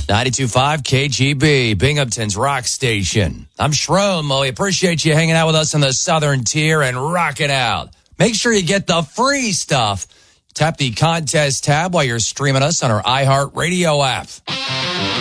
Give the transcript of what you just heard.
92.5 KGB, Binghamton's rock station. I'm Shroom. We appreciate you hanging out with us in the Southern Tier and rocking out. Make sure you get the free stuff. Tap the contest tab while you're streaming us on our iHeartRadio app.